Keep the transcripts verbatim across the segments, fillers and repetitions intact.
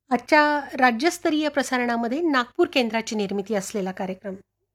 आजच्या राज्यस्तरीय प्रसारणामध्ये नागपूर केंद्राची निर्मिती असलेला कार्यक्रम.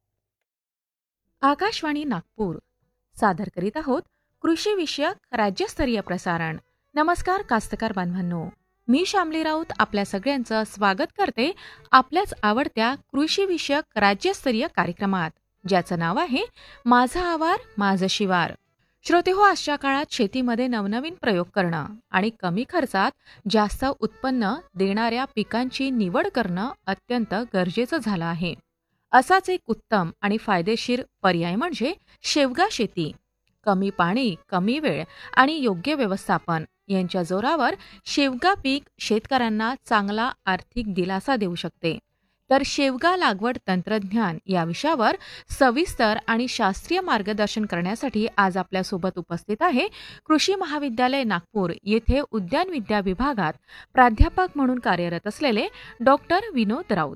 आकाशवाणी नागपूर सादर करीत आहोत कृषी विषयक राज्यस्तरीय प्रसारण. नमस्कार कास्तकार बांधवांनो, मी श्यामली राऊत आपल्या सगळ्यांचं स्वागत करते आपल्याच आवडत्या कृषी विषयक राज्यस्तरीय कार्यक्रमात, ज्याचं नाव आहे माझा आवार माझं शिवार. श्रोते हो, आजच्या काळात शेतीमध्ये नवनवीन प्रयोग करणं आणि कमी खर्चात जास्त उत्पन्न देणाऱ्या पिकांची निवड करणं अत्यंत गरजेचं झालं आहे. असाच एक उत्तम आणि फायदेशीर पर्याय म्हणजे शेवगा शेती. कमी पाणी, कमी वेळ आणि योग्य व्यवस्थापन यांच्या जोरावर शेवगा पीक शेतकऱ्यांना चांगला आर्थिक दिलासा देऊ शकते. तर शेवगा लागवड तंत्रज्ञान या विषयावर सविस्तर आणि शास्त्रीय मार्गदर्शन करण्यासाठी आज आपल्यासोबत उपस्थित आहे कृषी महाविद्यालय नागपूर येथे उद्यान विद्या विभागात प्राध्यापक म्हणून कार्यरत असलेले डॉक्टर विनोद राऊत.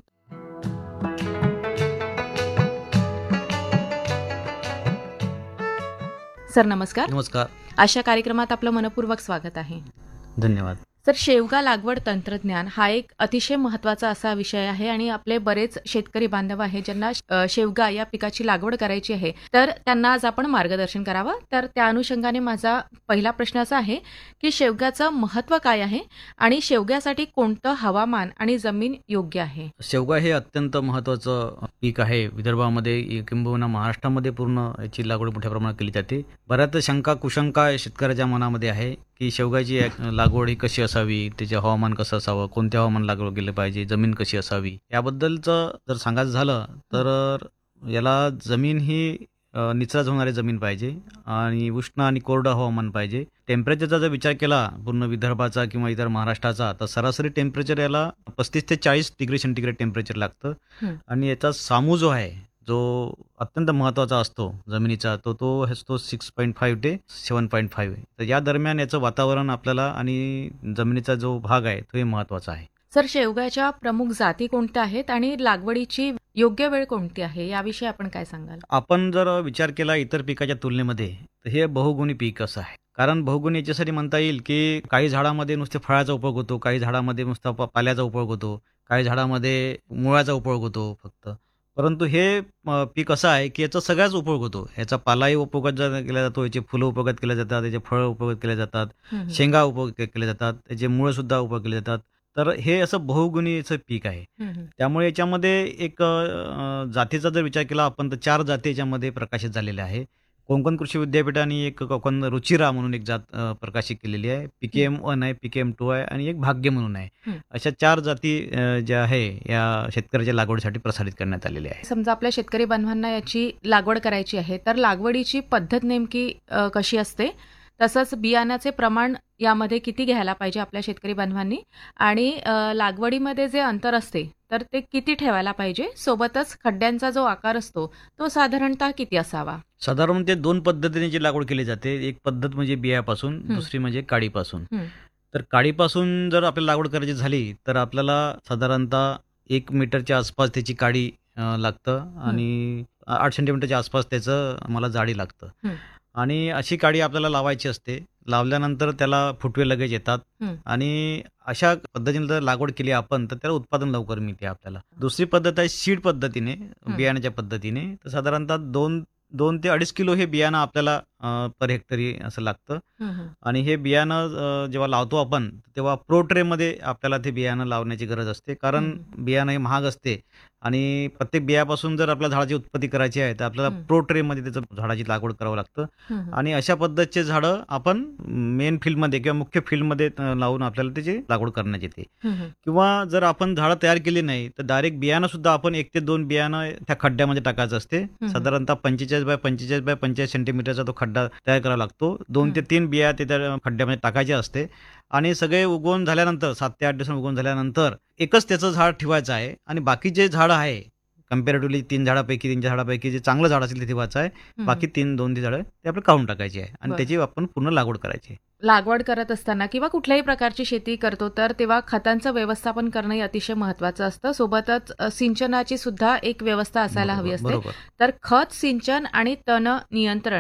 सर नमस्कार. नमस्कार. अशा कार्यक्रमात आपलं मनपूर्वक स्वागत आहे. धन्यवाद. तर शेवगा लागवड तंत्रज्ञान हा एक अतिशय महत्त्वाचा असा विषय आहे आणि आपले बरेच शेतकरी बांधव आहे ज्यांना अ, शेवगा या पिकाची लागवड करायची आहे, तर त्यांना आज आपण मार्गदर्शन करावं. तर त्या अनुषंगाने माझा पहिला प्रश्न असा आहे की शेवग्याचं महत्त्व काय आहे आणि शेवग्यासाठी कोणतं हवामान आणि जमीन योग्य आहे? शेवगा हे अत्यंत महत्त्वाचं पीक आहे. विदर्भामध्ये किंबहुना महाराष्ट्रामध्ये पूर्ण याची लागवड मोठ्या प्रमाणात केली जाते. बऱ्याच शंका कुशंका शेतकऱ्याच्या मनामध्ये आहे की शेवगाची लागवड ही कशी असावी, त्याचे हवामान कसं असावं, कोणत्या हवामान लागवड केलं पाहिजे, जमीन कशी असावी. याबद्दलचं जर सांगायचं झालं तर याला जमीन ही अ, निचराच होणारी जमीन पाहिजे आणि उष्ण आणि कोरडं हवामान पाहिजे. टेम्परेचरचा जर विचार केला पूर्ण विदर्भाचा किंवा इतर महाराष्ट्राचा, तर सरासरी टेम्परेचर याला पस्तीस ते चाळीस डिग्री सेंटीग्रेड टेम्परेचर लागतं. हं. आणि याचा सामू जो आहे, जो अत्यंत महत्त्वाचा असतो जमिनीचा, तो तो असतो सिक्स पॉईंट फाईव्ह ते सेवन पॉईंट फाईव्ह. तर या दरम्यान याचं वातावरण आपल्याला आणि जमिनीचा जो भाग आहे तोही महत्त्वाचा आहे. सर, शेवग्याच्या प्रमुख जाती कोणत्या आहेत आणि लागवडीची योग्य वेळ कोणती आहे याविषयी आपण काय सांगाल? आपण जर विचार केला इतर पिकाच्या तुलनेमध्ये, तर हे बहुगुणी पीक असं आहे. कारण बहुगुणी याच्यासाठी म्हणता येईल की काही झाडामध्ये नुसते फळाचा उपयोग होतो, काही झाडामध्ये नुसता प- पाल्याचा उपयोग होतो, काही झाडामध्ये मुळाचा उपयोग होतो फक्त. परंतु हे अ, पीक असं आहे की याचा सगळ्याच उपयोग होतो. याचा पालाही उपयोगात जा- केला जातो, याचे फुलं उपयोगात केल्या जातात, याचे फळं उपयोगात केले जातात, हं, हं. शेंगा उपयोग के- केले जातात, त्याचे मुळं सुद्धा उपयोग केले जातात. तर हे असं बहुगुणी असं पीक आहे. हं, हं. त्यामुळे याच्यामध्ये एक अ, जातीचा जर विचार केला आपण, तर चार जाती याच्यामध्ये प्रकाशित झालेल्या आहे. कोकण कृषी विद्यापीठाने एक कोकण रुचिरा म्हणून एक जात अ, प्रकाशित केलेली आहे. पीकेएम वन आहे, पीकेएम टू आहे आणि एक भाग्य म्हणून आहे. हं. अशा चार जाती अ, ज्या आहे या शेतकऱ्याच्या लागवडीसाठी प्रसारित करण्यात आलेल्या आहे. समजा आपल्या शेतकरी बांधवांना याची लागवड करायची आहे, तर लागवडीची पद्धत नेमकी अ, कशी असते? तसंच बियाण्याचे प्रमाण यामध्ये किती घ्यायला पाहिजे आपल्या शेतकरी बांधवांनी आणि अ, लागवडीमध्ये जे अंतर असते तर ते किती ठेवायला पाहिजे? सोबतच खड्ड्यांचा जो आकार असतो तो साधारणतः किती असावा? साधारण ते दोन पद्धतीने जी लागवड केली जाते. एक पद्धत म्हणजे बियापासून, हं. दुसरी म्हणजे काडीपासून. हं. तर काडीपासून जर आपल्याला लागवड करायची झाली तर आपल्याला साधारणतः एक मीटरच्या आसपास त्याची काडी अ, लागतं आणि आठ सेंटीमीटरच्या आसपास त्याचं आम्हाला जाडी लागतं. हं. आणि अशी काडी आपल्याला लावायची असते. लावल्यानंतर त्याला फुटवे लगेच येतात हं. आणि अशा पद्धतीने जर लागवड केली आपण तर त्याला उत्पादन लवकर मिळते आपल्याला. दुसरी पद्धत आहे सीड पद्धतीने, बियाण्याच्या पद्धतीने. तर साधारणतः दोन दोन ते अडीच किलो हे बियाणं आपल्याला अ, पर हेक्टरी असं लागतं. हं, हं. आणि हे बियाणं अ, जेव्हा लावतो आपण तेव्हा प्रो ट्रेमध्ये आपल्याला ते बियाणं लावण्याची गरज असते. कारण हं. बियाणं हे महाग असते आणि प्रत्येक बियापासून जर आपल्या झाडाची उत्पत्ती करायची आहे तर आपल्याला हं. प्रो ट्रेमध्ये त्याचं झाडाची लागवड करावं लागतं. हं, हं. आणि अशा पद्धतीचे झाडं आपण मेन फील्डमध्ये किंवा मुख्य फील्डमध्ये अ, लावून आपल्याला त्याची लागवड करण्यात येते. हं, हं. किंवा जर आपण झाडं तयार केली नाही तर डायरेक्ट बियाणं सुद्धा आपण एक ते दोन बियाणं त्या खड्ड्यामध्ये टाकायचं असते. हं. साधारणतः पंचेचाळीस बाय पंचेचाळीस बाय पंचेचाळीस सेंटीमीटरचा तो खड्डा तयार करावा लागतो. दोन ते हं. तीन बिया ते त्या खड्ड्यामध्ये टाकायचे असते आणि सगळे उगवून झाल्यानंतर सात ते आठ दिवसांनी उगवून झाल्यानंतर एकच त्याचं झाड ठेवायचं आहे आणि बाकी जे झाडं आहे कम्पॅरेटिव्हली तीन झाडापैकी तीन झाडापैकी जे चांगलं झाड असेल ते ठेवायचं आहे. हं. बाकी तीन दोन ते झाडं ते आपलं काढून टाकायची आहे आणि बरं. त्याची आपण पूर्ण लागवड करायची आहे. लागवड करत असताना किंवा कुठल्याही प्रकारची शेती करतो तर तेव्हा खतांचं व्यवस्थापन करणंही अतिशय महत्त्वाचं असतं. सोबतच अ, सिंचनाची सुद्धा एक व्यवस्था असायला हवी बरोबर असते. बरोबर. तर खत, सिंचन आणि तण नियंत्रण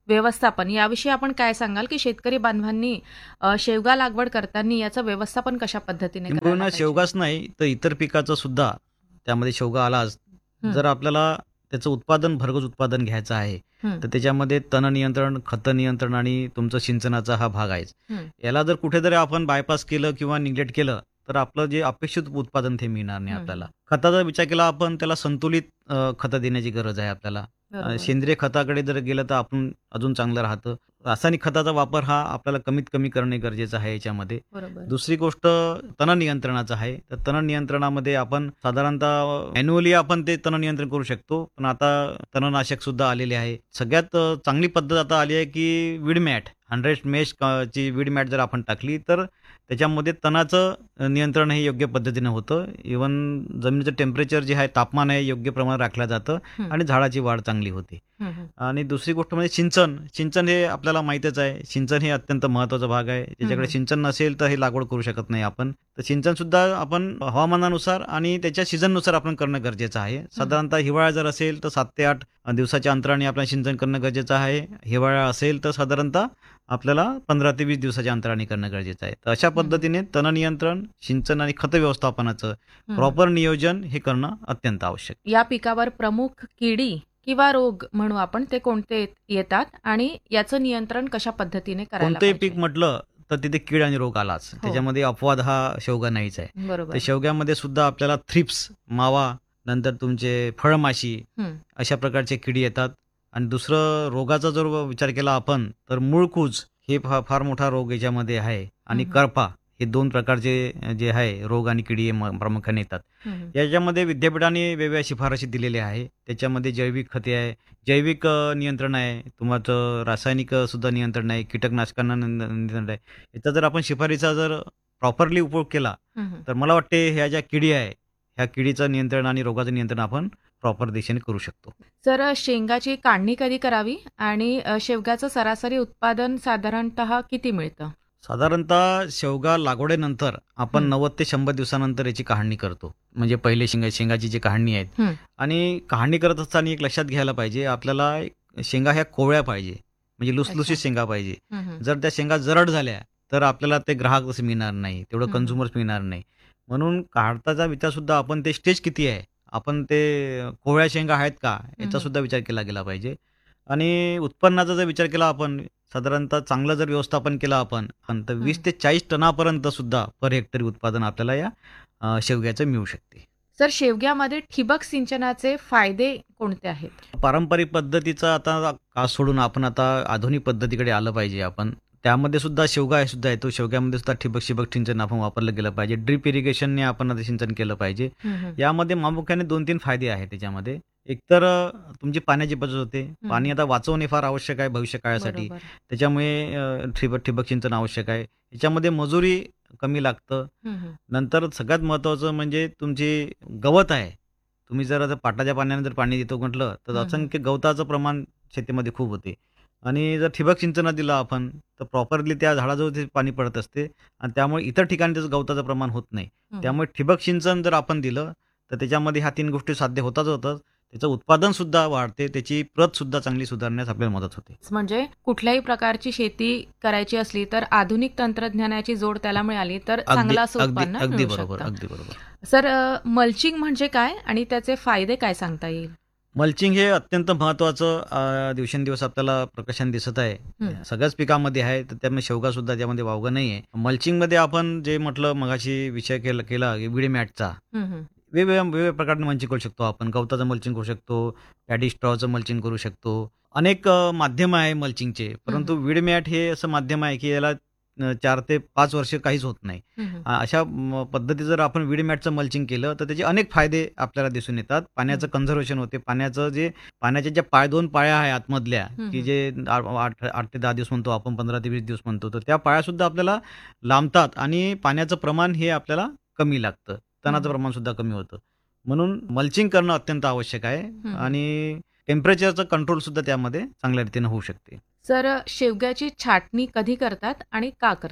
व्यवस्थापन याविषयी आपण काय सांगाल की शेतकरी बांधवांनी अ, शेवगा लागवड करताना याचं व्यवस्थापन कशा पद्धतीने करायला किंबहुना पाहिजे? शेवगाच नाही तर इतर पिकाचं सुद्धा त्यामध्ये शेवगा आलाच. हं. जर आपल्याला त्याचं उत्पादन भरघोस उत्पादन घ्यायचं आहे हं. तर त्याच्यामध्ये तण नियंत्रण, खत नियंत्रण आणि तुमचं सिंचनाचा हा भाग आहेच. हं. याला जर कुठेतरी आपण बायपास केलं किंवा निग्लेक्ट केलं तर आपलं जे अपेक्षित उत्पादन ते मिळणार नाही हं. आपल्याला. खताचा विचार केला आपण त्याला संतुलित अ, खतं देण्याची गरज आहे आपल्याला. अ, बरोबर. सेंद्रिय खताकडे जर गेलं तर आपण अजून चांगलं राहतं. रासायनिक खताचा वापर हा आपल्याला कमीत कमी करणे गरजेचं आहे याच्यामध्ये. बरोबर. दुसरी गोष्ट तण नियंत्रणाचं आहे. तर तण नियंत्रणामध्ये आपण साधारणतः मॅन्युअली आपण ते तण नियंत्रण करू शकतो. पण आता तणनाशक सुद्धा आलेले आहे. सगळ्यात अ, चांगली पद्धत आता आली आहे की वीड मॅट हंड्रेड मेश ची वीड मॅट जर आपण टाकली तर त्याच्यामध्ये तणाचं अ, नियंत्रण हे योग्य पद्धतीनं होतं. इव्हन जमिनीचं टेम्परेचर जे आहे तापमान आहे योग्य प्रमाणात राखलं जातं हं. आणि झाडाची वाढ चांगली होते. हं, हं. आणि दुसरी गोष्ट म्हणजे सिंचन. सिंचन हे आपल्याला माहीतच आहे. सिंचन हे अत्यंत महत्त्वाचा भाग आहे. ज्याच्याकडे हं. सिंचन नसेल तर हे लागवड करू शकत नाही आपण. तर सिंचन सुद्धा आपण हवामानानुसार आणि त्याच्या सीझननुसार आपण करणं गरजेचं आहे. साधारणतः हिवाळा जर असेल तर सात ते आठ दिवसाच्या अंतराने आपल्याला सिंचन करणं गरजेचं आहे. हिवाळा असेल तर साधारणतः आपल्याला पंधरा ते वीस दिवसाच्या अंतराने करणं गरजेचं आहे. तर अशा हं. पद्धतीने तण नियंत्रण, सिंचन आणि खत व्यवस्थापनाचं हं. प्रॉपर नियोजन हे करणं अत्यंत आवश्यक आहे. या पिकावर प्रमुख किडी किंवा रोग म्हणू आपण ते कोणते येतात आणि याचं नियंत्रण कशा पद्धतीने करायला कोणतंही पाहिजे? पीक म्हटलं तर तिथे कीड आणि रोग आलाच. हो. त्याच्यामध्ये अपवाद हा शेवगा नाहीच आहे. बरोबर. तर शेवग्यामध्ये सुद्धा आपल्याला थ्रिप्स, मावा, नंतर तुमचे फळमाशी हं. अशा प्रकारचे किडी येतात. आणि दुसरं रोगाचा जर विचार केला आपण तर मूळकूज हे फा फार मोठा रोग याच्यामध्ये आहे आणि हं, हं. करपा हे दोन प्रकारचे जे आहे रोग आणि किडी हे म- प्रामुख्याने येतात. हं, हं. याच्यामध्ये विद्यापीठाने वेगवेगळ्या शिफारशी दिलेल्या आहे. त्याच्यामध्ये जैविक खते आहे, जैविक अ, नियंत्रण आहे, तुमचं रासायनिक अ, सुद्धा नियंत्रण आहे, कीटकनाशकांना नियं- नियंत्रण आहे. याचा जर आपण शिफारशीचा जर प्रॉपरली उपयोग केला हं, हं. तर मला वाटते ह्या ज्या किडी आहे ह्या किडीचं नियंत्रण आणि रोगाचं नियंत्रण आपण प्रॉपर दिशेने करू शकतो. सर शेंगाची काढणी कधी करावी आणि अ, शेवग्याचं सरासरी उत्पादन साधारणतः किती मिळतं? साधारणतः शेवगा लागवडीनंतर आपण हं. नव्वद ते शंभर दिवसानंतर याची काढणी करतो. म्हणजे पहिले शेंगा शेंगाची जी काढणी आहे हं. आणि काढणी करत असताना एक लक्षात घ्यायला पाहिजे आपल्याला शेंगा ह्या कोवळ्या पाहिजे म्हणजे लुसलुशीत अच्छा. शेंगा पाहिजे. हं, हं. जर त्या शेंगा जरड झाल्या तर आपल्याला ते ग्राहक तसे मिळणार नाही, तेवढं हं. कन्झ्युमर्स मिळणार नाही. म्हणून काढताचा विचार सुद्धा आपण ते स्टेज किती आहे, आपण ते कोवळ्या शेंगा आहेत का याचा हं. सुद्धा विचार केला गेला पाहिजे. आणि उत्पन्नाचा जर विचार केला आपण साधारणतः चांगलं जर व्यवस्थापन केलं आपण पण तर वीस हं. ते चाळीस टनापर्यंत सुद्धा पर हेक्टरी उत्पादन आपल्याला या अ, शेवग्याचं मिळू शकते. सर शेवग्यामध्ये ठिबक सिंचनाचे फायदे कोणते आहेत? पारंपरिक पद्धतीचा आता कास सोडून आपण आता आधुनिक पद्धतीकडे आलं पाहिजे आपण. त्यामध्ये सुद्धा शेवगा हे सुद्धा येतो. शेवग्यामध्ये सुद्धा ठिबक ठिबक सिंचन आपण वापरलं गेलं पाहिजे. ड्रिप इरिगेशनने आपण आता सिंचन केलं पाहिजे. हं, हं. यामध्ये प्रामुख्याने दोन तीन फायदे आहेत त्याच्यामध्ये. एकतर अ, तुमची पाण्याची बचत होते. पाणी हं. आता वाचवणे फार आवश्यक आहे भविष्य काळासाठी. बरोबर. त्याच्यामुळे अ, ठिबक ठिबक सिंचन आवश्यक आहे. याच्यामध्ये मजुरी कमी लागतं. हं, हं. नंतर सगळ्यात महत्त्वाचं म्हणजे तुमची गवत आहे. तुम्ही जर आता पाटाच्या पाण्याने जर पाणी देतो म्हटलं तर हं, हं. असंख्य गवताचं प्रमाण शेतीमध्ये खूप होते. आणि जर ठिबक सिंचनात दिलं आपण तर प्रॉपरली त्या झाडाजवळ ते पाणी पडत असते आणि त्यामुळे इतर ठिकाणी त्याचं गवताचं प्रमाण होत नाही. हं, हं. त्यामुळे ठिबक सिंचन जर आपण दिलं तर त्याच्यामध्ये ह्या तीन गोष्टी साध्य होताच होतात. त्याचं उत्पादन सुद्धा वाढते, त्याची प्रत सुद्धा चांगली सुधारण्यास आपल्याला मदत होते. म्हणजे कुठल्याही प्रकारची शेती करायची असली तर आधुनिक तंत्रज्ञानाची जोड त्याला मिळाली तर अगदी चांगलं असं अगदी उत्पन्न अगदी मिळू बरोबर शकतं. अगदी बरोबर. सर मल्चिंग म्हणजे काय आणि त्याचे फायदे काय सांगता येईल? मल्चिंग हे अत्यंत महत्त्वाचं अ, दिवसेंदिवस आपल्याला प्रकाशन दिसत आहे. हं. सगळ्याच पिकामध्ये आहे तर त्यामुळे शेवगा सुद्धा त्यामध्ये वावगं नाही आहे. मल्चिंगमध्ये आपण जे म्हटलं मगाशी विषय केला केला वीड मॅटचा हं, हं. वेगवेगळ्या वेगवेगळ्या प्रकारने मल्चिंग करू शकतो आपण. गवताचं मल्चिंग करू शकतो, पॅडी स्ट्रॉचं मल्चिंग करू शकतो. अनेक अ, माध्यम आहे मल्चिंगचे. परंतु वीड मॅट हे असं माध्यम आहे की याला अ, चार ते पाच वर्ष काहीच होत नाही. हं, हं. अ, अशा म, पद्धती जर आपण वीड मॅटचं मल्चिंग केलं तर त्याचे अनेक फायदे आपल्याला दिसून येतात. पाण्याचं हं. कन्झर्वेशन होते. पाण्याचं जे पाण्याच्या ज्या पाय दोन पाळ्या आहे आतमधल्या हं, की हं. जे आ- आठ आठ ते दहा दिवस म्हणतो आपण, पंधरा ते वीस दिवस म्हणतो, तर त्या पाळ्या सुद्धा आपल्याला लांबतात आणि पाण्याचं प्रमाण हे आपल्याला कमी लागतं. तणाचं हं. प्रमाण सुद्धा कमी होतं. म्हणून मल्चिंग करणं अत्यंत आवश्यक आहे हं. आणि टेम्परेचरचं कंट्रोल सुद्धा त्यामध्ये चांगल्या रीतीने होऊ शकते. सर शेवग्याची छाटणी कधी करतात आणि का करतात?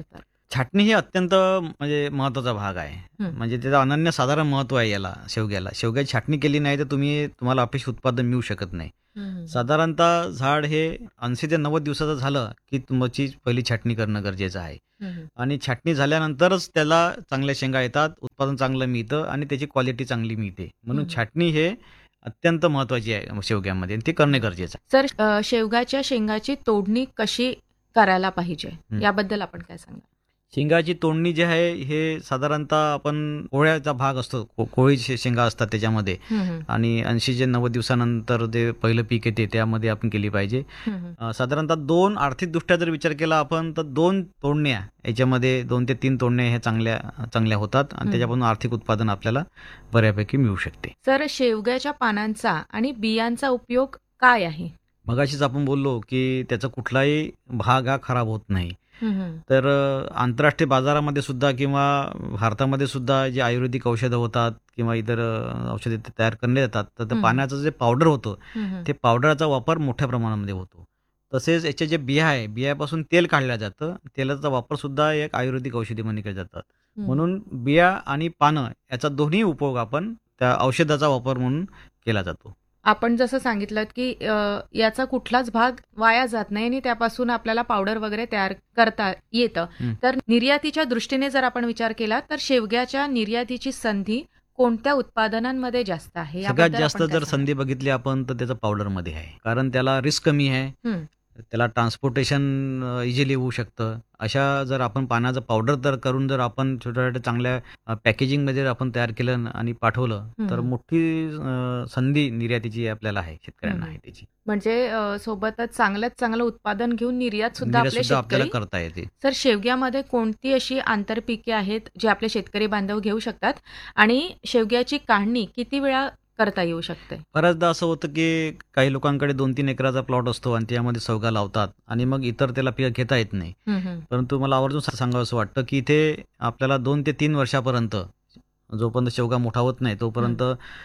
छाटणी हे अत्यंत म्हणजे महत्त्वाचा भाग आहे. हं. म्हणजे त्याचं अनन्यसाधारण महत्त्व आहे याला, शेवग्याला. शेवग्याची छाटणी केली नाही तर तुम्ही तुम्हाला अपेक्षित उत्पादन मिळू शकत नाही. हं. साधारणतः झाड हे ऐंशी ते नव्वद दिवसाचं झालं की तुमची पहिली छाटणी करणं गरजेचं आहे. हं. आणि छाटणी झाल्यानंतरच त्याला चांगल्या शेंगा येतात, उत्पादन चांगलं मिळतं आणि त्याची क्वालिटी चांगली मिळते. म्हणून हं. छाटणी हे अत्यंत महत्त्वाची आहे शेवग्यामध्ये आणि ते करणे गरजेचं आहे. सर, अ, शेवगाच्या शेंगाची तोडणी कशी करायला पाहिजे हं. याबद्दल आपण काय सांगा? शेंगाची तोडणी जी आहे हे साधारणतः आपण कोहळ्याचा भाग असतो, को- कोहळी शे- शेंगा असतात त्याच्यामध्ये हं. आणि ऐंशी जे नव्वद दिवसानंतर जे पहिलं पीक येते त्यामध्ये आपण केली पाहिजे. हं. अ, साधारणतः दोन आर्थिकदृष्ट्या जर विचार केला आपण तर दोन तोडण्या याच्यामध्ये दोन ते तीन तोडण्या ह्या चांगल्या चांगल्या होतात आणि हं. त्याच्यापासून आर्थिक उत्पादन आपल्याला बऱ्यापैकी मिळू शकते. सर, शेवग्याच्या पानांचा आणि बियांचा उपयोग काय आहे? मगाशीच आपण बोललो की त्याचा कुठलाही भाग हा खराब होत नाही. हं. तर अ, आंतरराष्ट्रीय बाजारामध्ये सुद्धा किंवा भारतामध्ये सुद्धा जे आयुर्वेदिक औषधं होतात किंवा इतर अ, औषधे ते तयार करले जातात तर ते हं. पाण्याचं जे पावडर होतं हं. ते पावडरचा वापर मोठ्या प्रमाणामध्ये होतो. तसेच याचे जे बिया आहे बियापासून तेल काढलं जातं. तेलाचा वापर सुद्धा एक आयुर्वेदिक औषधी म्हणून केले जातात. हं. म्हणून बिया आणि पानं याचा दोन्ही उपयोग आपण त्या औषधाचा वापर म्हणून केला जातो. आपण जसं सांगितलं की अ, याचा कुठलाच भाग वाया जात नाही आणि त्यापासून आपल्याला पावडर वगैरे तयार करता येतं. हं. तर निर्यातीच्या दृष्टीने जर आपण विचार केला तर शेवग्याच्या निर्यातीची संधी कोणत्या उत्पादनांमध्ये जास्त आहे? सगळ्यात याबद्दल जास्त आपण काय जर सांगाल? संधी बघितली आपण तर त्याचं पावडरमध्ये आहे. कारण त्याला रिस्क कमी आहे. हं. त्याला ट्रान्सपोर्टेशन इझिली होऊ शकतं. अशा जर आपण पानाचं पावडर तर करून जर आपण छोट्या-छोट्या चांगल्या अ, पॅकेजिंगमध्ये जर आपण तयार केलं न- आणि पाठवलं तर हं. मोठी अ, संधी निर्यातीची आपल्याला आहे, शेतकऱ्यांना हं. आहे त्याची. म्हणजे अ, सोबतच चांगल्यात चांगलं उत्पादन घेऊन निर्यात सुद्धा निर्यात आपले सुद्धा आपल्याला शेतकरी. करता येते. सर, शेवग्यामध्ये कोणती अशी आंतरपिके आहेत जे आपले शेतकरी बांधव घेऊ शकतात आणि शेवग्याची काढणी किती वेळा करता येऊ शकते? बऱ्याचदा असं होतं की काही लोकांकडे दोन तीन एकराचा प्लॉट असतो आणि त्यामध्ये शेवगा लावतात आणि मग इतर त्याला पीक घेता येत नाही. हं. हं. परंतु मला आवर्जून सा- सांगावंसं वाटतं की इथे आपल्याला दोन ते तीन वर्षापर्यंत जोपर्यंत शेवगा मोठा होत नाही तोपर्यंत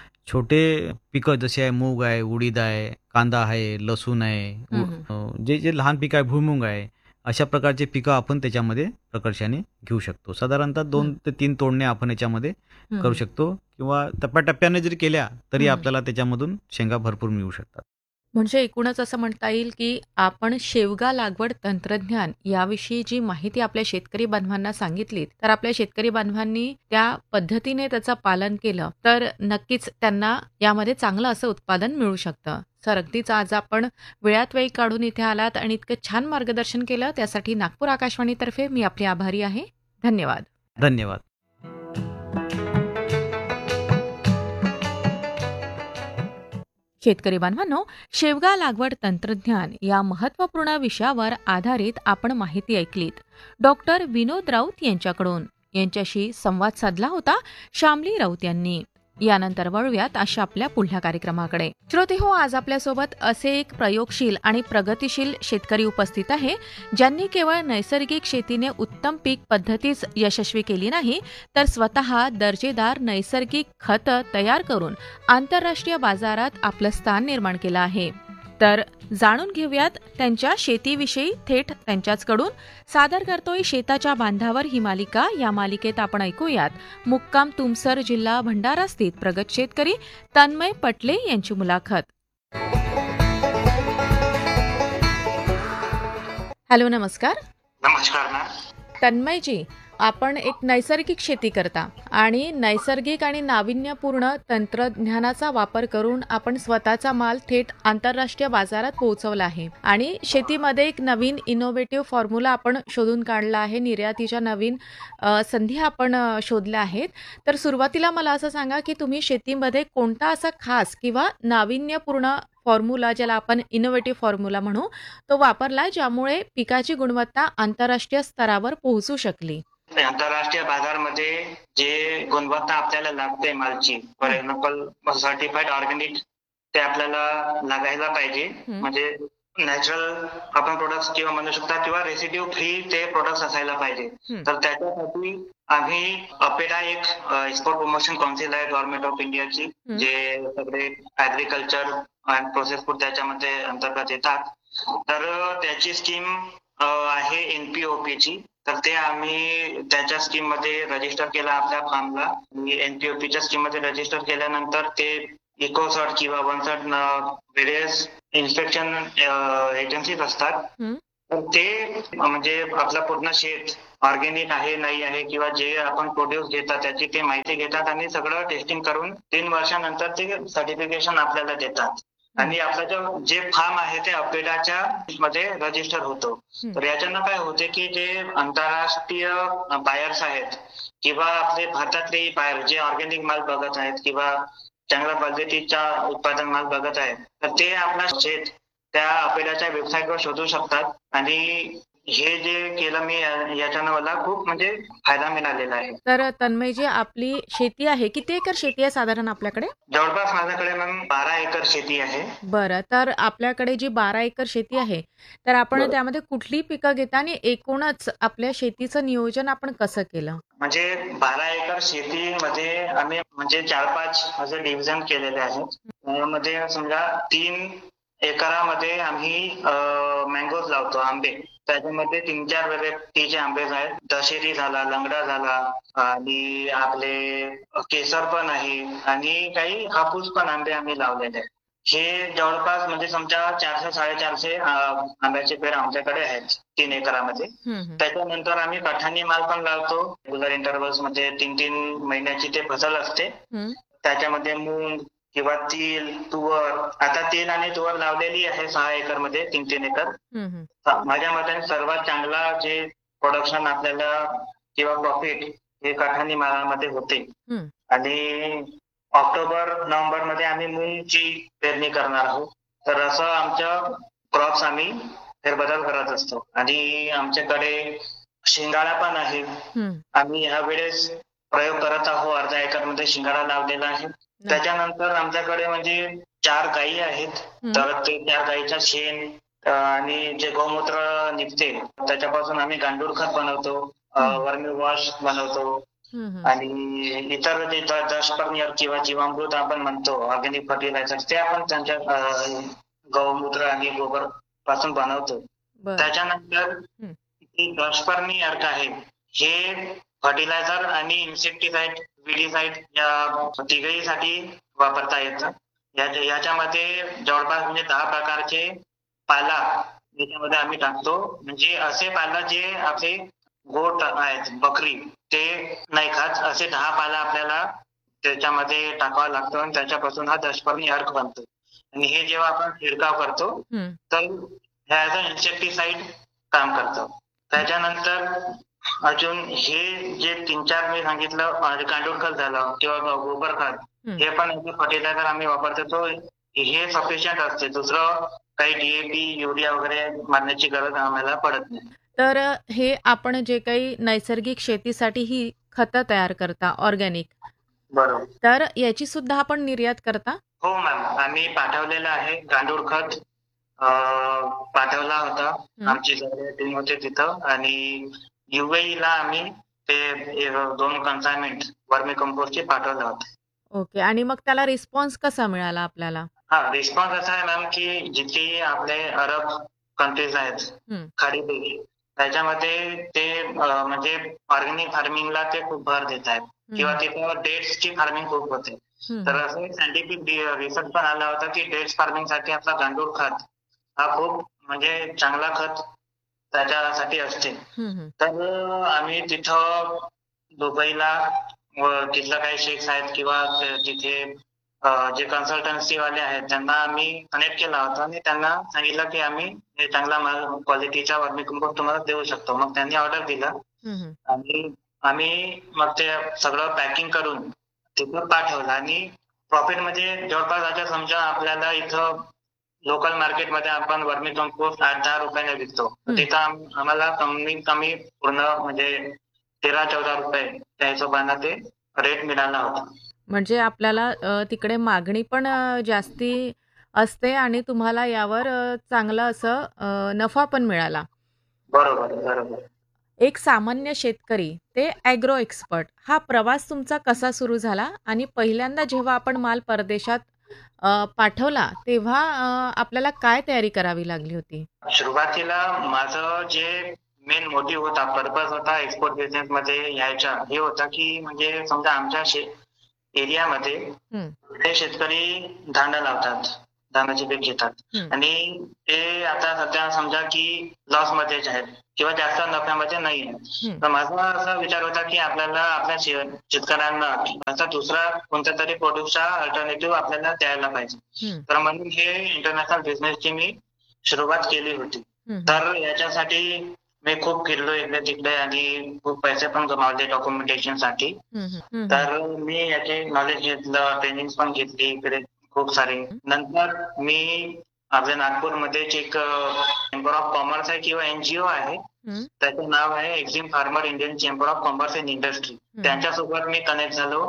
छोटे पिकं जसे आहे मूग आहे, उडीद आहे, कांदा आहे, लसूण आहे, उ- हं. अ, जे जे लहान पिकं आहे भुईमुग आहे, अशा प्रकारचे पिकं आपण त्याच्यामध्ये प्रकर्षाने घेऊ शकतो. साधारणतः दोन हं. ते तीन तोडणे आपण याच्यामध्ये हं. करू शकतो किंवा टप्प्याटप्प्याने जरी केल्या तरी हं. आपल्याला त्याच्यामधून शेंगा भरपूर मिळू शकतात. म्हणजे एकूणच असं म्हणता येईल की आपण शेवगा लागवड तंत्रज्ञान याविषयी जी माहिती आपल्या शेतकरी बांधवांना सांगितली तर आपल्या शेतकरी बांधवांनी त्या पद्धतीने त्याचं पालन केलं तर नक्कीच त्यांना यामध्ये चांगलं असं उत्पादन मिळू शकतं. सर, अगदीच आज आपण वेळात वेळी काढून इथे आलात आणि इतकं छान मार्गदर्शन केलं त्यासाठी नागपूर आकाशवाणीतर्फे मी आपली आभारी आहे. धन्यवाद. धन्यवाद. शेतकरी बांधवांनो, शेवगा लागवड तंत्रज्ञान या महत्त्वपूर्ण विषयावर आधारित आपण माहिती ऐकलीत. डॉक्टर विनोद राऊत यांच्याकडून. यांच्याशी संवाद साधला होता श्यामली राऊत यांनी. यानंतर वळूयात अशा आपल्या पुढल्या कार्यक्रमाकडे. श्रोते हो, आज आपल्यासोबत असे एक प्रयोगशील आणि प्रगतिशील शेतकरी उपस्थित आहे ज्यांनी केवळ नैसर्गिक शेतीने उत्तम पीक पद्धतीच यशस्वी केली नाही तर स्वतः दर्जेदार नैसर्गिक खतं तयार करून आंतरराष्ट्रीय बाजारात आपलं स्थान निर्माण केलं आहे. तर जाणून घेऊयात त्यांच्या शेतीविषयी थेट त्यांच्याचकडून. सादर करतोय शेताच्या बांधावर ही मालिका. या मालिकेत आपण ऐकूयात मुक्काम तुमसर, जिल्हा भंडारा स्थित प्रगत शेतकरी तन्मय पटले यांची मुलाखत. हॅलो, नमस्कार. नमस्कार ना. तन्मयजी, आपण एक नैसर्गिक शेती करता आणि नैसर्गिक आणि नाविन्यपूर्ण तंत्रज्ञानाचा वापर करून आपण स्वतःचा माल थेट आंतरराष्ट्रीय बाजारात पोहोचवला आहे आणि शेतीमध्ये एक नवीन इनोव्हेटिव्ह फॉर्म्युला आपण शोधून काढला आहे. निर्यातीच्या नवीन अ, संधी आपण अ, शोधल्या आहेत. तर सुरुवातीला मला असं सांगा की तुम्ही शेतीमध्ये कोणता असा खास किंवा नाविन्यपूर्ण फॉर्म्युला, ज्याला आपण इनोव्हेटिव्ह फॉर्म्युला म्हणू, तो वापरला ज्यामुळे पिकाची गुणवत्ता आंतरराष्ट्रीय स्तरावर पोहोचू शकली? आंतरराष्ट्रीय बाजारमध्ये जे गुणवत्ता आपल्याला लागते मालची, फॉर एक्झाम्पल सर्टिफाईड ऑर्गॅनिक, ते आपल्याला लागायला पाहिजे. हं. म्हणजे नॅचरल आपण प्रोडक्ट्स किंवा म्हणू शकता किंवा रेसिड्यू फ्री ते प्रोडक्ट्स असायला पाहिजे. हं. तर त्याच्यासाठी आम्ही अपेडा एक एक्सपोर्ट प्रमोशन काउन्सिल आहे गव्हर्नमेंट ऑफ इंडियाची, हं. जे सगळे ऍग्रिकल्चर अँड प्रोसेस फूड त्याच्यामध्ये अंतर्गत येतात. तर त्याची स्कीम आहे एनपीओपी ची, तर ते आम्ही त्याच्या स्कीम मध्ये रजिस्टर केलं आपल्या फार्मला. आणि एनपीओपीच्या स्कीम मध्ये रजिस्टर केल्यानंतर ते इकोसर्ट किंवा वनसर्ट व्हेरियस इन्स्पेक्शन एजन्सीज असतात. हं. तर ते म्हणजे आपलं पूर्ण शेत ऑर्गेनिक आहे नाही आहे किंवा जे आपण प्रोड्यूस घेतात त्याची ते माहिती घेतात आणि सगळं टेस्टिंग करून तीन वर्षानंतर ते सर्टिफिकेशन आपल्याला देतात. आणि आपलं जे फार्म आहे ते अपेडाच्या मध्ये रजिस्टर होतो. हं. तर याच्यानं काय होते की जे आंतरराष्ट्रीय बायर्स आहेत किंवा आपले भारतातले बायर जे ऑर्गेनिक माल बघत आहेत किंवा चांगल्या पद्धतीचा उत्पादन माल बघत आहेत, तर ते आपला शेत त्या अपेडाच्या वेबसाईटवर शोधू शकतात. आणि हे जे केलं मी या- याच्यानं मला खूप म्हणजे फायदा मिळालेला आहे. तर तन्मयजी, आपली शेती आहे, किती एकर शेती आहे साधारण आपल्याकडे? जवळपास माझ्याकडे मॅम बारा एकर शेती आहे. बरं, तर आपल्याकडे जी बारा एकर शेती आहे, तर आपण बरं. त्यामध्ये कुठली पिकं घेता आणि एकूणच आपल्या शेतीचं नियोजन आपण कसं केलं? म्हणजे बारा एकर शेतीमध्ये आम्ही म्हणजे चार पाच असे डिव्हिजन केलेले आहेत. त्यामध्ये समजा तीन एकरामध्ये आम्ही मँगोज लावतो, आंबे. त्याच्यामध्ये तीन चार व्हरायटीचे आंबे आहेत. दशेरी झाला, लंगडा झाला आणि आपले केसर पण आहे आणि काही हापूस पण आंबे आम्ही लावलेले आहेत. हे जवळपास म्हणजे समजा चारशे साडेचारशे अं, आंब्याचे पेड़ आमच्याकडे आहेत तीन एकरामध्ये. हं, हं. त्याच्यानंतर आम्ही कठाणी माल पण लावतो. रेग्युलर इंटरव्हल्स मध्ये तीन तीन महिन्याची ते फसल असते. हं. त्याच्यामध्ये मूग किंवा तीळ, तुवर. आता तेल आणि तुवर लावलेली आहे सहा एकर मध्ये, तीन तीन एकर. हं, हं. माझ्या मताने सर्वात चांगला जे प्रोडक्शन आपल्याला किंवा प्रॉफिट हे कठाणी मालामध्ये होते. हं. आणि ऑक्टोबर नोव्हेंबर मध्ये आम्ही मूगची पेरणी करणार आहोत. तर असं आमच्या क्रॉप्स आम्ही फेरबदल करत असतो. आणि आमच्याकडे शिंगाडा पण आहे. हं. आम्ही ह्या वेळेस प्रयोग करत आहोत. अर्धा एकर मध्ये शिंगाडा लावलेला आहे. त्याच्यानंतर आमच्याकडे म्हणजे चार गायी आहेत. हं. तर ते चार गायीचं शेण अं, आणि जे गोमूत्र निघते त्याच्यापासून आम्ही गांडूळ खत बनवतो, हं. वर्मी वॉश बनवतो. हं, हं. आणि इतर जे द- दशपर्णीय किंवा जीवामृत आपण म्हणतो, ऑर्गॅनिक फर्टिलायझर, ते आपण त्यांच्या अं, गौमूत्र आणि गोबर पासून बनवतो. बरं. त्याच्यानंतर हं. जे दशपर्णी अर्क आहे हे फर्टिलायझर आणि इन्सेक्टिसाइड, विडीसाइड या तिघहीसाठी वापरता येतं. याच्या- याच्यामध्ये जवळपास म्हणजे दहा प्रकारचे पाला याच्यामध्ये आम्ही टाकतो. म्हणजे असे पाला जे आपले गोट आहेत, बकरी, ते नाही खात, असे दहा पाला आपल्याला त्याच्यामध्ये टाकावा लागतो आणि त्याच्यापासून हा दशपर्णी अर्क बनतो. आणि हे जेव्हा आपण छिडकाव करतो हं. तर ॲज अ इन्सेक्टिसाइड काम करतं. त्याच्यानंतर अजून हे जे तीन चार मी सांगितलं, अं, गांडूळ खत झालं किंवा गोबर खत, हं. हे पण फर्टिलायझर आम्ही वापरतो. तो हे सफिशियंट असते. दुसरं काही डीएपी, युरिया वगैरे मारण्याची गरज आम्हाला पडत नाही. तर हे आपण जे काही नैसर्गिक शेतीसाठी ही खतं तयार करता ऑर्गॅनिक, बरोबर. तर याची सुद्धा आपण निर्यात करता? हो मॅम, आम्ही पाठवलेलं आहे. गांडूळ खत अं, पाठवला होता. हं. आमची टीम होते तिथं. आणि युएईला आम्ही ते एक दोन कन्सायमेंट वर्मी कंपोस्टचे पाठवले होते. ओके. आणि मग त्याला रिस्पॉन्स कसा मिळाला आपल्याला? हा, रिस्पॉन्स असा आहे मॅम की जितके आपले अरब कंट्रीज आहेत, हं. खाडी देश, त्याच्यामध्ये ते अं, म्हणजे ऑर्गॅनिक फार्मिंगला ते खूप भर देत आहेत. हं. किंवा तिथं डेट्सची फार्मिंग खूप होते. हं. तर असं सायंटिफिक रिसर्च पण आला होता की डेट्स फार्मिंग साठी आपला गांडूळ खत हा खूप म्हणजे चांगला खत त्याच्यासाठी असते. हं, हं. तर अं, आम्ही तिथं दुबईला व तिथलं काही शेख्स आहेत किंवा ते- तिथे अं, जे कन्सल्टन्सी वाले आहेत त्यांना आम्ही कनेक्ट केला होता आणि त्यांना सांगितलं की आम्ही हे चांगला माल क्वालिटीचा वर्मी कंपोस्ट तुम्हाला देऊ शकतो. मग त्यांनी ऑर्डर दिला हं, हं. आणि आम्ही मग ते सगळं पॅकिंग करून तिथं पाठवलं. आणि प्रॉफिट म्हणजे जवळपास आता समजा आपल्याला इथं लोकल मार्केटमध्ये आपण वर्मी कंपोस्ट आठ दहा रुपयाने विकतो. हं. तिथं आम- आम्हाला कमीत कमी पूर्ण म्हणजे तेरा चौदा रुपये त्या हिशोबाने ते रेट मिळाला होता. म्हणजे आपल्याला अ, तिकडे मागणी पण अ, जास्ती असते आणि तुम्हाला यावर अ, चांगलं असं अ, नफा पण मिळाला. बरोबर बरोबर. एक सामान्य शेतकरी ते ॲग्रो एक्सपर्ट, हा प्रवास तुमचा कसा सुरू झाला आणि पहिल्यांदा जेव्हा आपण माल परदेशात अ, पाठवला तेव्हा अ, आपल्याला काय तयारी करावी लागली होती? सुरुवातीला माझं जे मेन मोटिव्ह होता, पर्पज होता एक्सपोर्ट बिझनेस मध्ये यायचा, हे होता की म्हणजे समजा आमच्या एरियामध्ये हम्म, ते शेतकरी धानं लावतात, धानाचे पीक घेतात हम्म, आणि ते आता सध्या समजा की लॉस मध्येच आहेत किंवा जास्त नफ्यामध्ये नाही आहेत. हम्म, तर माझा असा विचार होता की आपल्याला आपल्या शे- शेतकऱ्यांना असा दुसरा कोणत्या तरी प्रोडक्टचा अल्टरनेटिव्ह आपल्याला द्यायला पाहिजे. हम्म, तर म्हणून हे इंटरनॅशनल बिझनेसची मी सुरुवात केली होती. हम्म, तर याच्यासाठी मी खूप फिरलो इकडे तिकडे आणि खूप पैसे पण गमावले डॉक्युमेंटेशन साठी. हम्म, हम्म, तर मी याचे नॉलेज घेतलं, ट्रेनिंग पण घेतली इकडे खूप सारे. नंतर मी आपल्या नागपूरमध्येच एक चेंबर ऑफ कॉमर्स आहे किंवा एनजीओ आहे, हम्म, त्याचं नाव आहे Exim farmer Indian chamber of commerce and industry. हम्म. त्यांच्यासोबत मी कनेक्ट झालो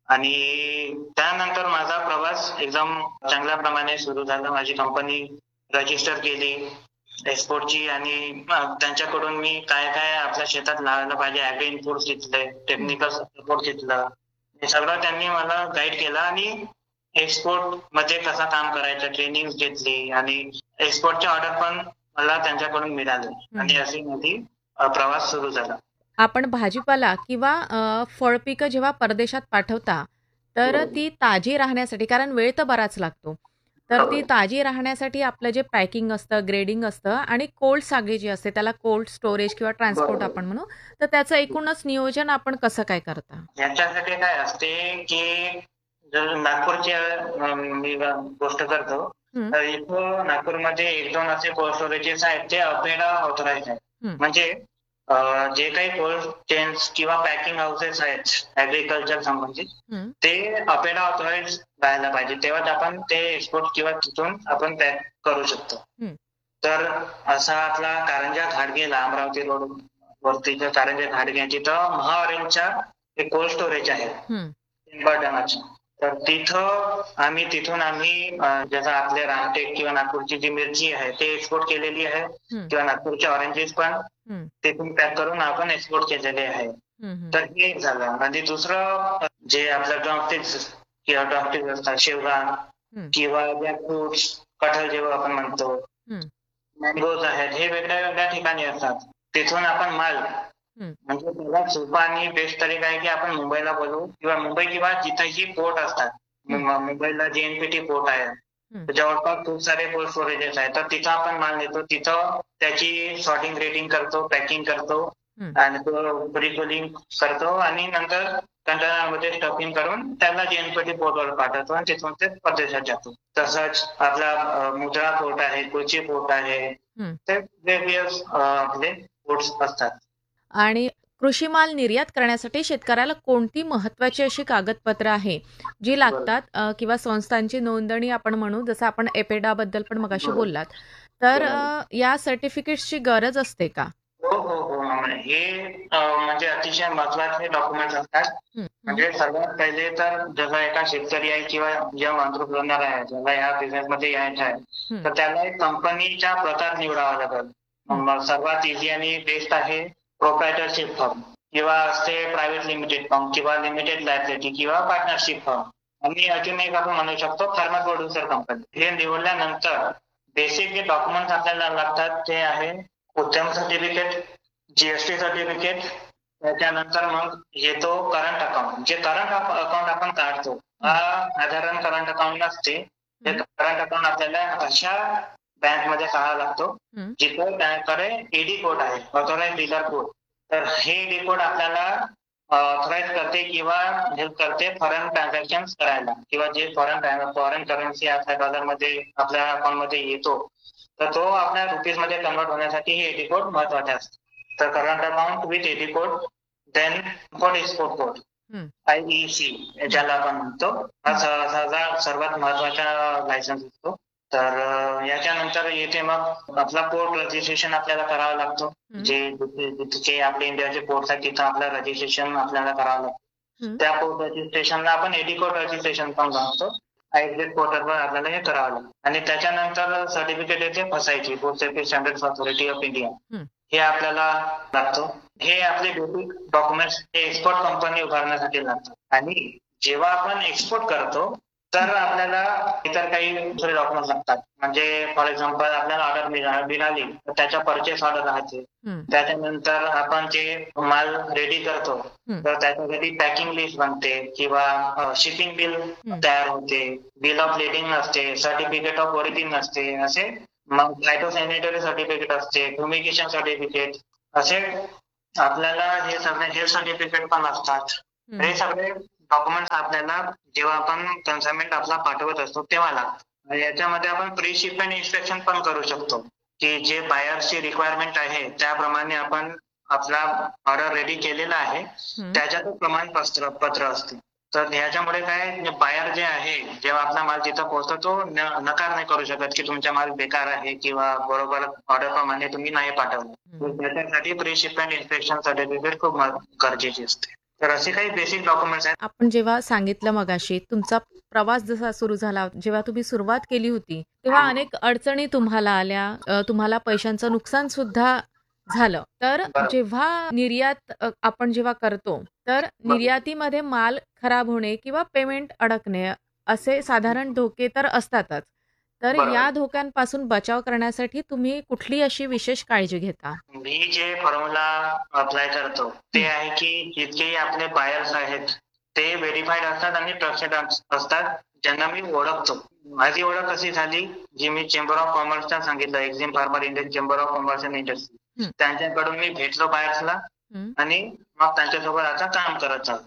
आणि त्यानंतर माझा प्रवास एकदम चांगल्या प्रमाणे सुरू झाला. माझी कंपनी रजिस्टर केली एक्सपोर्टची आणि अं, त्यांच्याकडून मी काय काय आपल्या शेतात लावायला पाहिजे ऍग्री इनपुट्स घेतले, टेक्निकल सपोर्ट घेतलं. हे सगळं त्यांनी मला गाईड केलं आणि एक्सपोर्ट मध्ये कसं काम करायचं ट्रेनिंग घेतली आणि एक्सपोर्टचे ऑर्डर पण मला त्यांच्याकडून मिळाले आणि अशी माझी अं, प्रवास सुरू झाला. आपण भाजीपाला किंवा अ, फळपिकं जेव्हा परदेशात पाठवता तर ती ताजी राहण्यासाठी, कारण वेळ तर बराच लागतो, तर ती ताजी राहण्यासाठी आपलं जे पॅकिंग असतं, ग्रेडिंग असतं आणि कोल्ड सागळी जी असते त्याला कोल्ड स्टोरेज किंवा ट्रान्सपोर्ट आपण म्हणू, तर त्याचं एकूणच नियोजन आपण कसं काय करता? याच्यासाठी काय असते की जर नागपूरची अं, मी गोष्ट करतो, हं, तर इथं नागपूरमध्ये एक दोन असे कोल्ड स्टोरेजेस आहेत ते अपेडा ऑथराइज आहेत. हं, म्हणजे अं, जे काही कोल्ड चेन्स किंवा पॅकिंग हाऊसेस आहेत ऍग्रिकल्चर संबंधित, हं, ते अपेडा ऑथराइज राहायला पाहिजे, तेव्हाच आपण ते एक्सपोर्ट किंवा तिथून आपण पॅक करू शकतो. हं, तर असा आपला कारंजा घाटगेला अमरावती रोड वरती कारंजा घाटगे तिथं महाऑरेंजच्या एक कोल्ड स्टोरेज आहे हं, शंभर टनाचं. तर तिथं आम्ही तिथून आम्ही अं, जसं आपले रामटेक किंवा नागपूरची जी मिरची आहे ते एक्सपोर्ट केलेली आहे हं, किंवा नागपूरचे ऑरेंजेस पण हं, तिथून पॅक करून आपण एक्सपोर्ट केलेले आहे. हं, हं, तर हे एक झालं. आणि दुसरं जे आपलं ड्रमस्टिक्स किंवा ड्रमस्टिक्स असतात, शेवगा हं, किंवा फ्रुट्स, कटहल जेव्हा आपण म्हणतो, हं, मँगोज आहेत, हे वेगळ्या वेगळ्या ठिकाणी असतात. तिथून आपण माल हं, म्हणजे सगळ्यात सोपा आणि बेस्ट तरीका आहे की आपण मुंबईला बोलवू किंवा मुंबई किंवा जिथेही पोर्ट असतात. हं. मु- मुंबईला जेएनपीटी पोर्ट आहे, हं. तर जवळपास खूप सारे कोल्ड स्टोरेजेस आहेत. तर तिथं आपण माल नेतो, तिथं त्याची सॉर्टिंग रेटिंग करतो, पॅकिंग करतो हं. आणि रिफिलिंग करतो आणि नंतर कंटेनरमध्ये स्टफिंग करून त्याला जेएनपीटी पोर्टवर पाठवतो आणि तिथून ते परदेशात जातो. तसंच आपला अं, मुद्रा पोर्ट आहे, कोची पोर्ट आहे, हं. ते वेगवेगळे आपले पोर्ट्स असतात. आणि कृषी माल निर्यात करण्यासाठी शेतकऱ्याला कोणती महत्वाची अशी कागदपत्र आहे जी लागतात, अ, किंवा संस्थांची नोंदणी आपण म्हणू, जसं आपण एपेडाबद्दल पण मगाशी बोललात, तर अ, या सर्टिफिकेट्सची गरज असते का? हो हो हो हे अं, म्हणजे अतिशय महत्वाचे डॉक्युमेंट्स असतात. हं, हं, म्हणजे सर्वात पहिले तर जेव्हा एका शेतकरी आहे किंवा जेव्हा एंटरप्रेन्योर आहे, जेव्हा ह्या बिझनेस मध्ये यायचं आहे, हं, तर त्याला एक कंपनीचा प्रकार निवडावा लागेल. हं. मग सर्वात इझी आणि बेस्ट आहे प्रोप्रायटरशिप फर्म किंवा असते प्रायव्हेट लिमिटेड फर्म किंवा लिमिटेड लायबिलिटी किंवा पार्टनरशिप फर्म. आणि अजून एक आपण म्हणू शकतो फार्मर प्रोड्युसर कंपनी. हे निवडल्यानंतर बेसिक जे डॉक्युमेंट्स आपल्याला लागतात ते आहे उद्यम सर्टिफिकेट, जीएसटी सर्टिफिकेट, त्याच्यानंतर मग येतो करंट अकाउंट. जे करंट अकाउंट आपण काढतो हा साधारण करंट अकाउंट नसते. हे हं. करंट अकाउंट आपल्याला अशा बँक मध्ये काढावं लागतो हं. जिथं बँककडे ईडी कोड आहे, ऑथोराइज डीलर कोड. तर हे ईडी कोड आपल्याला ऑथोराइज करते किंवा हेल्प करते फॉरेन ट्रान्झॅक्शन करायला किंवा जे फॉरेन फॉरेन करन्सी आपल्या डॉलर मध्ये आपल्या अकाउंट मध्ये येतो तर तो आपल्या रुपीज मध्ये कन्वर्ट होण्यासाठी हे ईडी कोड महत्वाचे असते. तर current account with ED code, then import export code हं. आयईसी ज्याला आपण म्हणतो, हा स- सहसा सर्वात महत्वाचा लायसन्स असतो. तर अं, याच्यानंतर येते मग आपला पोर्ट रजिस्ट्रेशन आपल्याला करावं लागतो. हं. जे जिथे जिथे आपले इंडियाचे पोर्ट आहेत तिथं आपलं रजिस्ट्रेशन आपल्याला करावं लागतं. हं. त्या पोर्ट रजिस्ट्रेशनला आपण एडी कोड रजिस्ट्रेशन पण म्हणतो. एक्झिट पोर्टलवर आपल्याला हे करावं लागतं. आणि त्याच्यानंतर सर्टिफिकेट येते फसायची, food safety standard authority of India, हं. हे आपल्याला लागतो. हे आपले बेसिक डॉक्युमेंट्स एक्सपोर्ट कंपनी उभारण्यासाठी लागतात. आणि जेव्हा आपण एक्सपोर्ट करतो तर आपल्याला इतर काही दुसरे डॉक्युमेंट लागतात. म्हणजे फॉर एक्झाम्पल आपल्याला ऑर्डर मिळाली तर त्याच्या परचेस ऑर्डर राहते. हं, त्याच्यानंतर आपण जे माल रेडी करतो हं, तर त्याच्यासाठी पॅकिंग लिस्ट बनते किंवा शिपिंग बिल हं. तयार होते, बिल ऑफ लेडिंग असते, सर्टिफिकेट ऑफ ओरिजिन असते, असे मग फायटोसॅनिटरी सर्टिफिकेट असते, फ्युमिगेशन सर्टिफिकेट, असे आपल्याला हे सगळे हेल्थ सर्टिफिकेट पण असतात. हं. हे सगळे डॉक्युमेंट्स आपल्याला जेव्हा आपण कन्साइनमेंट आपला पाठवत असतो तेव्हा लागतात. याच्यामध्ये आपण प्री शिपमेंट इन्स्पेक्शन पण करू शकतो की जे बायरची रिक्वायरमेंट आहे त्याप्रमाणे आपण आपला ऑर्डर रेडी केलेला आहे हं. त्याच्यातच प्रमाणपत्र पत्र असते. तर ह्याच्यामुळे काय बायर जे आहे जेव्हा आपला माल तिथं पोहोचतो तो न- नकार नाही करू शकत की तुमचा माल बेकार आहे किंवा बरोबर ऑर्डर प्रमाणे तुम्ही नाही पाठवलं. तर त्याच्यासाठी प्री शिपमेंट इन्स्पेक्शन सर्टिफिकेट खूप म- गरजेची असते. तर असे काही बेसिक डॉक्युमेंट्स आहेत. आपण जेव्हा सांगितलं मगाशी तुमचा प्रवास जसा सुरू झाला, जेव्हा तुम्ही सुरुवात केली होती तेव्हा अनेक अडचणी तुम्हाला आल्या, अ, तुम्हाला पैशांचं नुकसान सुद्धा झालं. तर बरोबर. जेव्हा निर्यात अ, आपण जेव्हा करतो तर निर्यातीमध्ये माल खराब होणे किंवा पेमेंट अडकणे असे साधारण धोके तर असतातच. तर बरोबर. या धोक्यांपासून बचाव करण्यासाठी तुम्ही कुठली अशी विशेष काळजी घेता? मी जे फॉर्म्युला अप्लाय करतो ते आहे की जितकेही आपले बायर्स आहेत ते व्हेरीफाईड असतात आणि ट्रस्टेड असतात ज्यांना मी ओळखतो. माझी ओळख कशी झाली जी मी चेंबर ऑफ कॉमर्सच्या सांगितलं, Exim farmer Indian chamber of commerce and industry, हं. त्यांच्याकडून मी भेटलो बायर्सला हं, आणि मग त्यांच्यासोबत आता काम करत चालतो.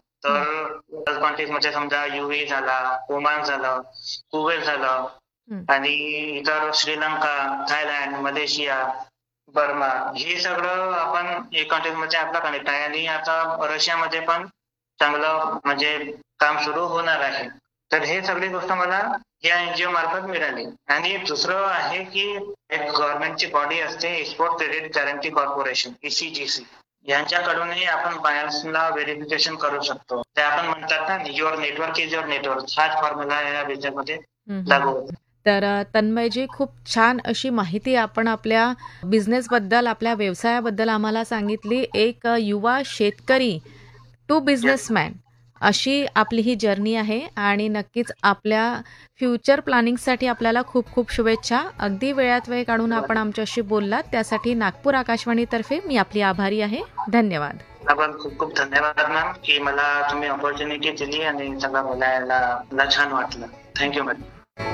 तर कॉन्टेक्स मध्ये समजा युए झाला, ओमान झालं, कुवेत झालं हं. आणि इतर श्रीलंका, थायलंड, मलेशिया, बर्मा, हे सगळं आपण एक कॉन्टेक्ट मध्ये आपला कनेक्ट आहे आणि आता रशियामध्ये पण चांगलं म्हणजे काम सुरू होणार आहे. तर हे सगळी गोष्ट मला या एनजीओ मार्फत मिळाली. आणि दुसरं आहे की एक गव्हर्नमेंटची बॉडी असते export credit guarantee corporation ECGC, यांच्याकडूनही आपण बायर्सला व्हेरिफिकेशन करू शकतो. ते आपण म्हणतात ना your network is your network, हाच फॉर्म्युला या बिझनेसमध्ये हं, लागू हं. होतो. तर अ, तन्मयजी खूप छान अशी माहिती आपण आपल्या बिझनेसबद्दल, आपल्या व्यवसायाबद्दल आम्हाला सांगितली. एक अ, युवा शेतकरी टू बिझनेसमॅन अशी आपली ही जर्नी आहे आणि नक्कीच आपल्या फ्युचर प्लॅनिंगसाठी आपल्याला खूप खूप शुभेच्छा. अगदी वेळात वेळ काढून आपण आमच्याशी बोललात त्यासाठी नागपूर आकाशवाणीतर्फे मी आपली आभारी आहे. धन्यवाद. आपण खूप खूप धन्यवाद मॅम की मला तुम्ही ऑपॉर्च्युनिटी दिली आणि सगळं बोलायला मला छान वाटलं. Thank you madam.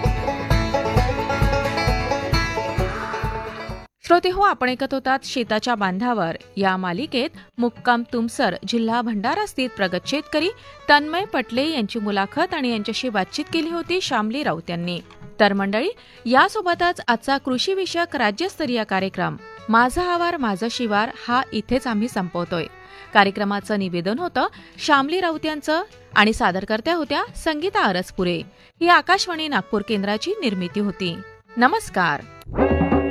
श्रोते हो, आपण ऐकत होतात शेताच्या बांधावर या मालिकेत मुक्काम तुमसर, जिल्हा भंडारा स्थित प्रगत शेतकरी तन्मय पटले यांची मुलाखत आणि यांच्याशी बातचीत केली होती श्यामली राऊत यांनी. तर मंडळी, यासोबतच आजचा कृषी विषयक राज्यस्तरीय कार्यक्रम माझा आवार माझं शिवार हा इथेच आम्ही संपवतोय. कार्यक्रमाचं निवेदन होतं श्यामली राऊत यांचं आणि सादरकर्त्या होत्या संगीता अरसपुरे. ही आकाशवाणी नागपूर केंद्राची निर्मिती होती. नमस्कार.